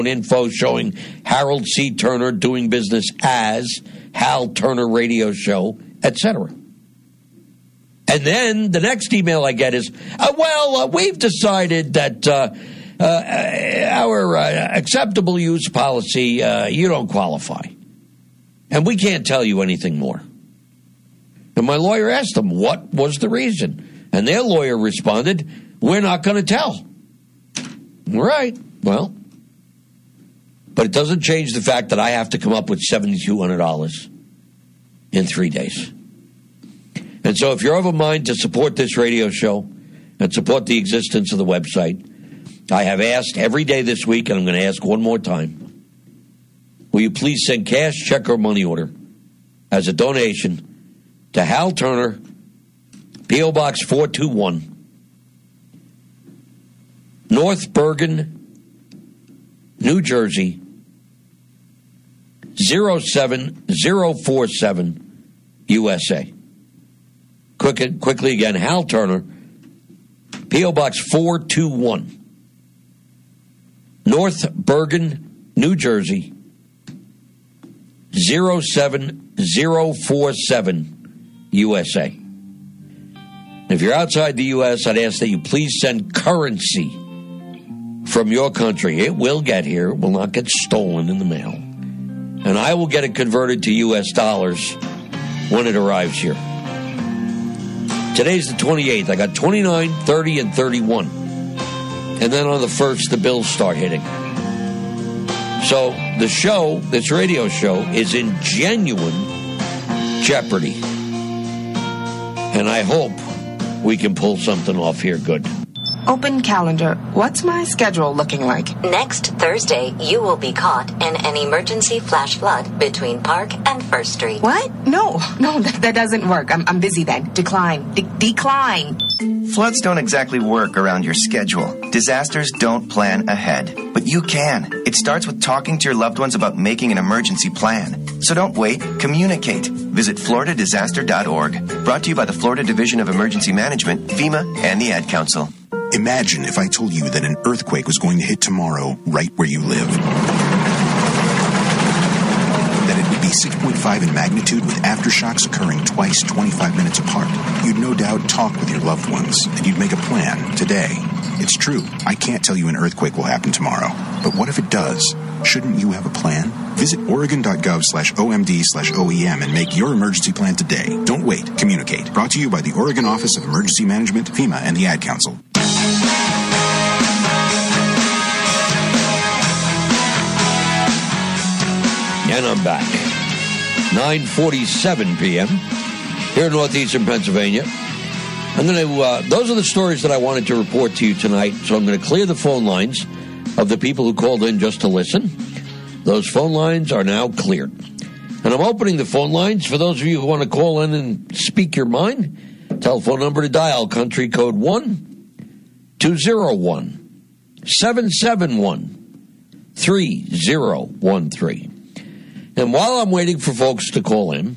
info showing Harold C. Turner doing business as Hal Turner Radio Show, etc. And then the next email I get is, we've decided that our acceptable use policy, you don't qualify. And we can't tell you anything more. And my lawyer asked them, what was the reason? And their lawyer responded, we're not going to tell. Right, well, but it doesn't change the fact that I have to come up with $7,200 in 3 days. And so if you're of a mind to support this radio show and support the existence of the website, I have asked every day this week, and I'm going to ask one more time, will you please send cash, check, or money order as a donation to Hal Turner, P.O. Box 421, North Bergen, New Jersey, 07047, USA. Quickly again, Hal Turner, P.O. Box 421, North Bergen, New Jersey, 07047, USA. If you're outside the U.S., I'd ask that you please send currency from your country. It will get here. It will not get stolen in the mail. And I will get it converted to U.S. dollars when it arrives here. Today's the 28th. I got 29, 30, and 31. And then on the 1st, the bills start hitting. So the show, this radio show, is in genuine jeopardy. And I hope we can pull something off here good. Open calendar. What's my schedule looking like? Next Thursday, you will be caught in an emergency flash flood between Park and First Street. What? No, that doesn't work. I'm busy then. Decline. Decline. Floods don't exactly work around your schedule. Disasters don't plan ahead. But you can. It starts with talking to your loved ones about making an emergency plan. So don't wait. Communicate. Visit floridadisaster.org. Brought to you by the Florida Division of Emergency Management, FEMA, and the Ad Council. Imagine if I told you that an earthquake was going to hit tomorrow right where you live. That it would be 6.5 in magnitude with aftershocks occurring twice 25 minutes apart. You'd no doubt talk with your loved ones, and you'd make a plan today. It's true, I can't tell you an earthquake will happen tomorrow. But what if it does? Shouldn't you have a plan? Visit Oregon.gov/OMD/OEM and make your emergency plan today. Don't wait. Communicate. Brought to you by the Oregon Office of Emergency Management, FEMA, and the Ad Council. And I'm back. 9:47 p.m. here in northeastern Pennsylvania. I'm going to. Those are the stories that I wanted to report to you tonight. So I'm going to clear the phone lines of the people who called in just to listen. Those phone lines are now cleared, and I'm opening the phone lines for those of you who want to call in and speak your mind. Telephone number to dial: country code 1-201-771-3013. And while I'm waiting for folks to call in,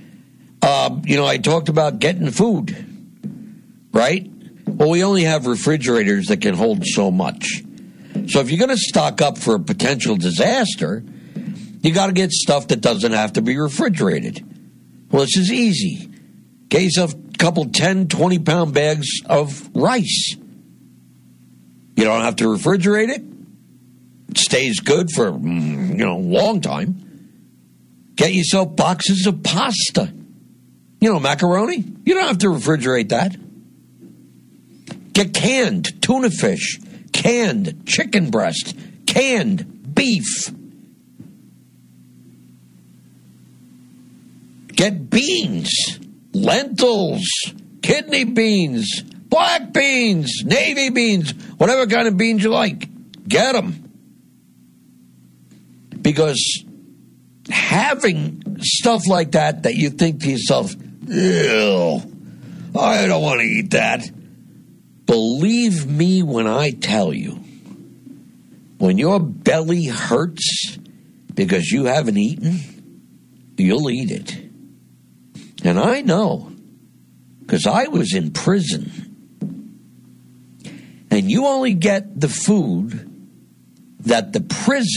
I talked about getting food, right? Well, we only have refrigerators that can hold so much. So if you're going to stock up for a potential disaster, you got to get stuff that doesn't have to be refrigerated. Well, this is easy. Get yourself a couple 10, 20-pound bags of rice. You don't have to refrigerate it. It stays good for, a long time. Get yourself boxes of pasta. Macaroni. You don't have to refrigerate that. Get canned tuna fish, canned chicken breast, canned beef. Get beans, lentils, kidney beans, black beans, navy beans, whatever kind of beans you like. Get them. Because having stuff like that you think to yourself, ew, I don't want to eat that. Believe me when I tell you, when your belly hurts because you haven't eaten, you'll eat it. And I know, because I was in prison. And you only get the food that the prison